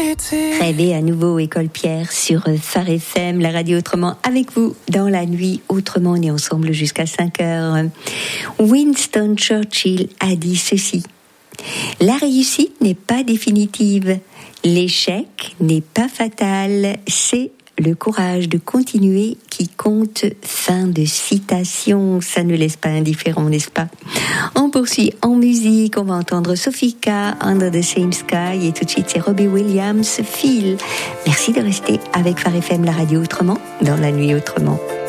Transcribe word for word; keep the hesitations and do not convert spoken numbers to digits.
Rêvez à nouveau, École Pierre, sur Phare F M, la radio autrement, avec vous dans la nuit autrement. On est ensemble jusqu'à cinq heures. Winston Churchill a dit ceci: la réussite n'est pas définitive, l'échec n'est pas fatal, c'est le courage de continuer qui compte. Fin de citation. Ça ne laisse pas indifférent, n'est-ce pas? On poursuit en musique. On va entendre Sofika, Under the Same Sky, et tout de suite c'est Robbie Williams, Feel. Merci de rester avec Phare F M, la radio autrement, dans la nuit autrement.